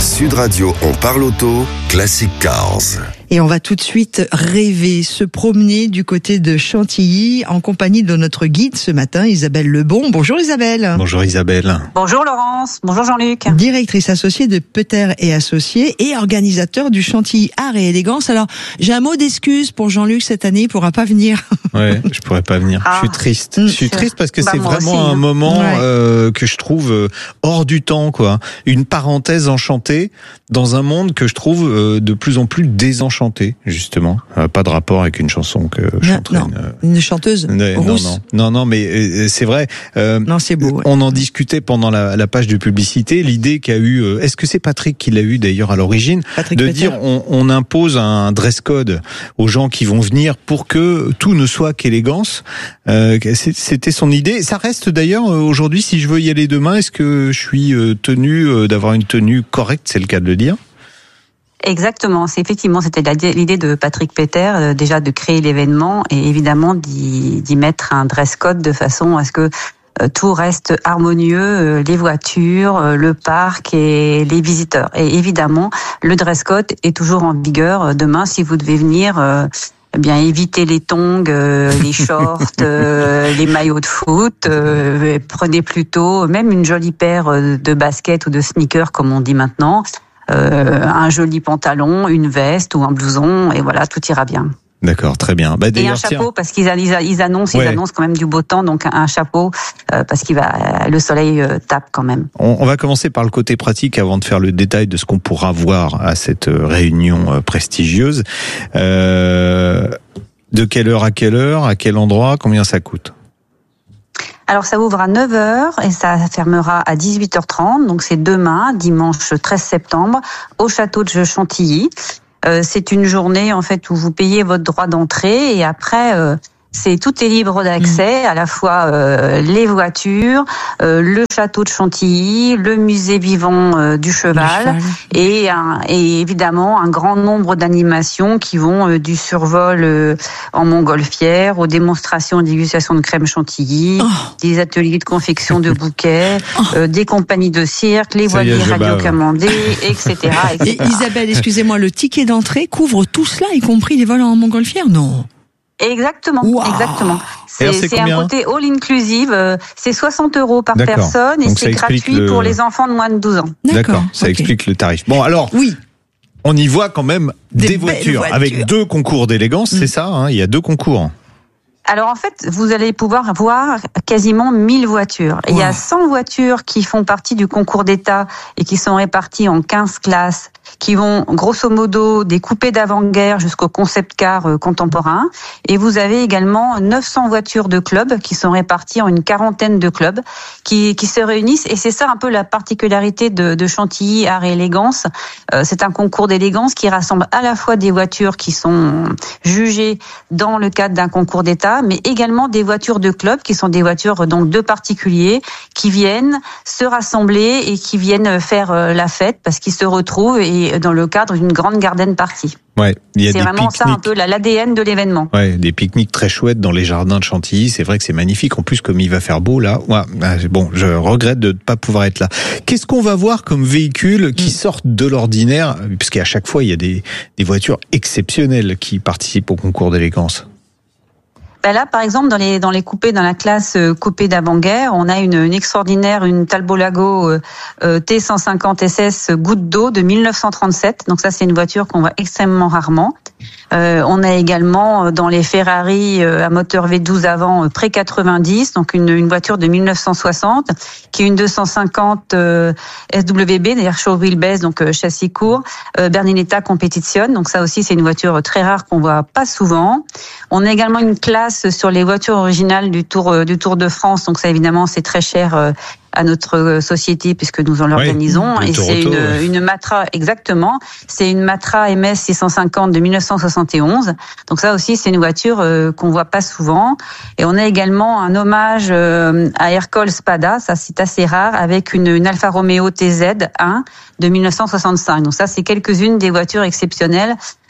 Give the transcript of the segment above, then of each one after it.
Sud Radio, on parle auto, Classic Cars. Et on va tout de suite rêver, se promener du côté de Chantilly en compagnie de notre guide ce matin, Isabelle Lebon. Bonjour Isabelle. Bonjour Isabelle. Bonjour Laurence, bonjour Jean-Luc. Directrice associée de Peter et Associés et organisateur du Chantilly Art et Élégance. Alors, j'ai un mot d'excuse pour Jean-Luc cette année, il pourra pas venir. Ouais, je pourrais pas venir. Je suis triste. Je suis triste parce que c'est vraiment aussi, un moment que je trouve hors du temps, quoi. Une parenthèse enchantée dans un monde que je trouve de plus en plus désenchanté, justement. Pas de rapport avec une chanson que chanterait une chanteuse rousse. Non, mais c'est vrai. Non, c'est beau. Ouais. On en discutait pendant la page de publicité. L'idée qu'a eu, est-ce que c'est Patrick qui l'a eu d'ailleurs à l'origine, Patrick de Peter. dire on impose un dress code aux gens qui vont venir pour que tout ne soit qu'élégance. C'était son idée. Ça reste d'ailleurs aujourd'hui, si je veux y aller demain, est-ce que je suis tenu d'avoir une tenue correcte, c'est le cas de le dire? Exactement, c'était l'idée de Patrick Peter, déjà de créer l'événement et évidemment d'y mettre un dress code de façon à ce que tout reste harmonieux, les voitures, le parc et les visiteurs. Et évidemment, le dress code est toujours en vigueur. Demain, si vous devez venir, évitez les tongs, les shorts, les maillots de foot. Prenez plutôt même une jolie paire de baskets ou de sneakers, comme on dit maintenant. Un joli pantalon, une veste ou un blouson, et voilà, tout ira bien. D'accord, très bien. Et un chapeau, parce qu'ils annoncent quand même du beau temps, donc un chapeau, parce le soleil tape quand même. On va commencer par le côté pratique avant de faire le détail de ce qu'on pourra voir à cette réunion prestigieuse. De quelle heure, à quel endroit, combien ça coûte ? Alors ça ouvre à 9h et ça fermera à 18h30, donc c'est demain, dimanche 13 septembre, au château de Chantilly. C'est une journée en fait où vous payez votre droit d'entrée et après tout est libre d'accès, à la fois les voitures, le château de Chantilly, le musée vivant du cheval et évidemment un grand nombre d'animations qui vont du survol en montgolfière aux démonstrations et dégustations de crème Chantilly, des ateliers de confection de bouquets, des compagnies de cirque, les voiliers radiocommandés, etc. Et Isabelle, excusez-moi, le ticket d'entrée couvre tout cela, y compris les vols en montgolfière, non ? Exactement, exactement. C'est un côté all-inclusive, c'est 60 € par personne et donc c'est gratuit pour les enfants de moins de 12 ans. D'accord, ça explique le tarif. Bon, alors, on y voit quand même des voitures avec 2 concours d'élégance, c'est ça, hein, il y a 2 concours. Alors en fait, vous allez pouvoir voir quasiment 1000 voitures. Il y a 100 voitures qui font partie du concours d'État et qui sont réparties en 15 classes, qui vont grosso modo des coupés d'avant-guerre jusqu'au concept car contemporain. Et vous avez également 900 voitures de club qui sont réparties en une quarantaine de clubs qui se réunissent. Et c'est ça un peu la particularité de Chantilly Art et Élégance. C'est un concours d'élégance qui rassemble à la fois des voitures qui sont jugées dans le cadre d'un concours d'État, mais également des voitures de club qui sont des voitures donc de particuliers qui viennent se rassembler et qui viennent faire la fête parce qu'ils se retrouvent et dans le cadre d'une grande garden party. Ouais, il y a c'est vraiment ça un peu l'ADN de l'événement. Ouais, des pique-niques très chouettes dans les jardins de Chantilly, c'est vrai que c'est magnifique. En plus, comme il va faire beau là, bon, je regrette de ne pas pouvoir être là. Qu'est-ce qu'on va voir comme véhicules qui sortent de l'ordinaire, puisqu'à chaque fois il y a des voitures exceptionnelles qui participent au concours d'élégance? Là, par exemple, dans les coupés, dans la classe coupé d'avant-guerre, on a une extraordinaire, une Talbot Lago T150 SS goutte d'eau de 1937. Donc ça, c'est une voiture qu'on voit extrêmement rarement. On a également dans les Ferrari à moteur V12 avant pré-90, donc une voiture de 1960, qui est une 250 SWB, d'ailleurs show wheelbase, donc châssis court, Berlinetta Competition. Donc ça aussi, c'est une voiture très rare qu'on voit pas souvent. On a également une classe sur les voitures originales du Tour de France. Donc ça, évidemment, c'est très cher à notre société puisque nous en l'organisons. Et c'est une Matra, exactement. C'est une Matra MS 650 de 1971. Donc ça aussi, c'est une voiture qu'on voit pas souvent. Et on a également un hommage à Ercole Spada. Ça, c'est assez rare, avec une Alfa Romeo TZ1 de 1965. Donc ça, c'est quelques-unes des voitures exceptionnelles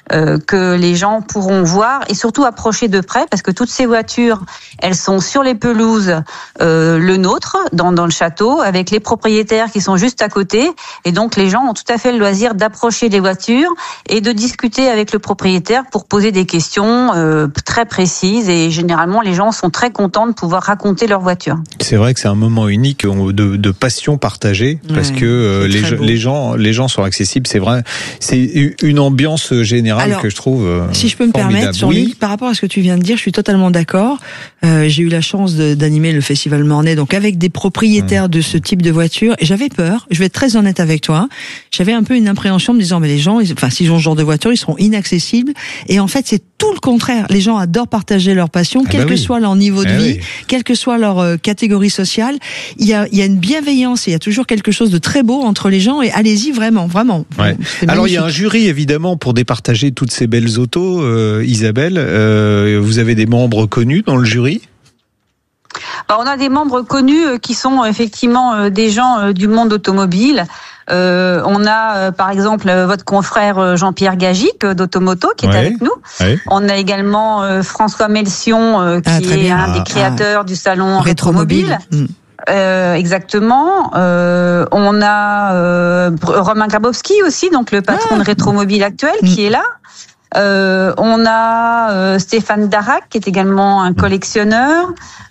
que les gens pourront voir et surtout approcher de près, parce que toutes ces voitures, elles sont sur les pelouses, le nôtre, dans le château, avec les propriétaires qui sont juste à côté, et donc les gens ont tout à fait le loisir d'approcher les voitures et de discuter avec le propriétaire pour poser des questions très précises, et généralement les gens sont très contents de pouvoir raconter leur voiture. C'est vrai que c'est un moment unique de passion partagée, parce que les gens sont accessibles, c'est vrai, c'est une ambiance générale. Alors, que je trouve si je peux me permettre, Jean-Luc, par rapport à ce que tu viens de dire, je suis totalement d'accord. J'ai eu la chance d'animer le Festival Mornay, donc avec des propriétaires de ce type de voiture, et j'avais peur, je vais être très honnête avec toi, j'avais un peu une appréhension me disant, mais les gens, s'ils ont ce genre de voiture, ils seront inaccessibles, et en fait c'est tout le contraire. Les gens adorent partager leur passion, quel que soit leur niveau de vie, quelle que soit leur catégorie sociale. Il y a une bienveillance, et il y a toujours quelque chose de très beau entre les gens, et allez-y vraiment. Ouais. Alors il y a un jury évidemment pour départager toutes ces belles autos, Isabelle. Vous avez des membres connus dans le jury ? On a des membres connus qui sont effectivement des gens du monde automobile. On a par exemple votre confrère Jean-Pierre D'Automoto qui est avec nous. Ouais. On a également François Melsion qui est un des créateurs du salon Rétromobile. Exactement. On a Romain Grabowski aussi, donc le patron de Rétromobile actuel, qui est là. On a Stéphane Darac qui est également un collectionneur.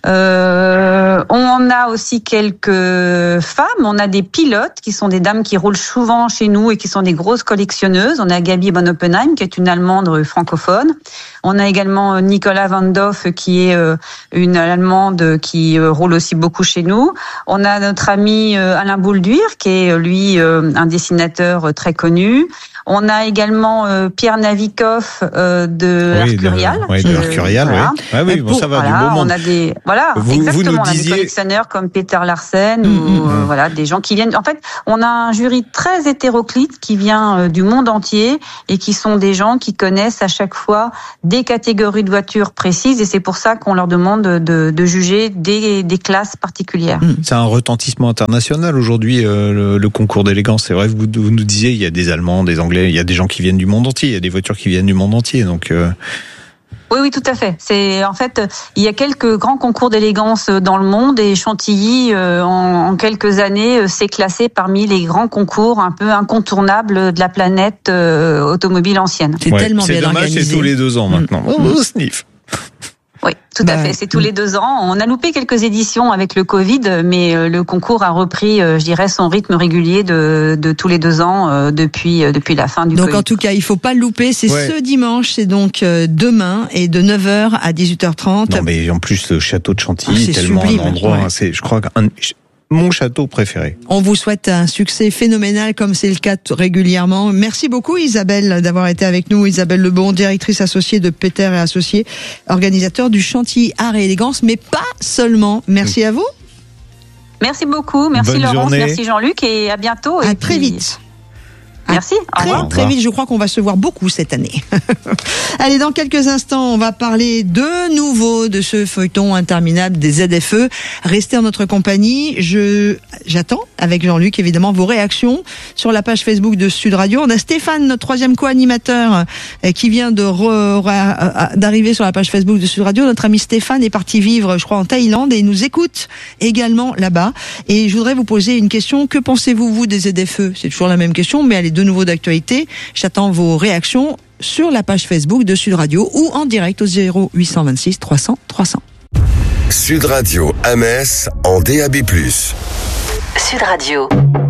On a aussi quelques femmes. On a des pilotes qui sont des dames qui roulent souvent chez nous et qui sont des grosses collectionneuses. On a Gabi von Oppenheim qui est une Allemande francophone. On a également Nicolas Van Doff qui est une Allemande qui roule aussi beaucoup chez nous. On a notre ami Alain Boulduir qui est lui un dessinateur très connu. On a également Pierre Navikoff de Arcurial. De Arcurial, oui. Bon, ça va, du beau monde. On a des, exactement. On a des collectionneurs comme Peter Larsen ou des gens qui viennent. En fait, on a un jury très hétéroclite qui vient du monde entier et qui sont des gens qui connaissent à chaque fois des catégories de voitures précises, et c'est pour ça qu'on leur demande de juger des classes particulières. C'est un retentissement international aujourd'hui, le concours d'élégance. C'est vrai que vous nous disiez, il y a des Allemands, des Anglais, il y a des gens qui viennent du monde entier, il y a des voitures qui viennent du monde entier, donc. Oui, tout à fait. Il y a quelques grands concours d'élégance dans le monde, et Chantilly, en quelques années, s'est classé parmi les grands concours un peu incontournables de la planète automobile ancienne. C'est tellement bien organisé. C'est dommage, c'est tous les 2 ans maintenant. Sniff. Oui, tout à fait. C'est tous les 2 ans. On a loupé quelques éditions avec le Covid, mais le concours a repris, je dirais, son rythme régulier de tous les 2 ans depuis la fin du Covid. Donc en tout cas, il faut pas le louper. C'est ce dimanche, c'est donc demain, et de 9h à 18h30. Non, mais en plus le château de Chantilly, tellement sublime. Un endroit. C'est, je crois, mon château préféré. On vous souhaite un succès phénoménal, comme c'est le cas régulièrement. Merci beaucoup Isabelle d'avoir été avec nous. Isabelle Lebon, directrice associée de Peter et Associés, organisateur du Chantilly Art et Élégance, mais pas seulement. Merci à vous. Merci beaucoup. Merci Bonne Laurence, journée. Merci Jean-Luc, et à bientôt. À très vite. Merci. Très vite, je crois qu'on va se voir beaucoup cette année. Allez, dans quelques instants, on va parler de nouveau de ce feuilleton interminable des ZFE. Restez en notre compagnie. J'attends, avec Jean-Luc, évidemment, vos réactions sur la page Facebook de Sud Radio. On a Stéphane, notre 3e co-animateur, qui vient d'arriver sur la page Facebook de Sud Radio. Notre ami Stéphane est parti vivre, je crois, en Thaïlande, et il nous écoute également là-bas. Et je voudrais vous poser une question. Que pensez-vous, vous, des ZFE? C'est toujours la même question, mais elle est de nouveau d'actualité. J'attends vos réactions sur la page Facebook de Sud Radio ou en direct au 0826 300 300. Sud Radio à Metz en DAB+. Sud Radio.